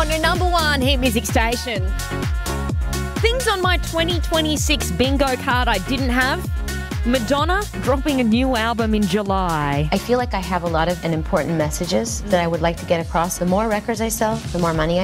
on your number one hit music station. Things on my 2026 bingo card I didn't have. Madonna dropping a new album in July. I feel like I have a lot of important messages that I would like to get across. The more records I sell, the more money I